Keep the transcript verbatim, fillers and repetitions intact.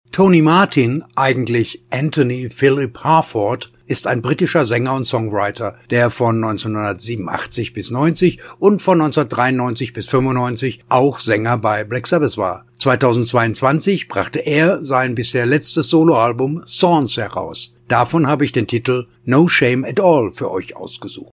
Tony Martin, eigentlich Anthony Philip Harford, ist ein britischer Sänger und Songwriter, der von neunzehnhundertsiebenundachtzig bis neunzig und von neunzehnhundertdreiundneunzig bis fünfundneunzig auch Sänger bei Black Sabbath war. zweitausendzweiundzwanzig brachte er sein bisher letztes Soloalbum Thorns heraus. Davon habe ich den Titel No Shame at All für euch ausgesucht.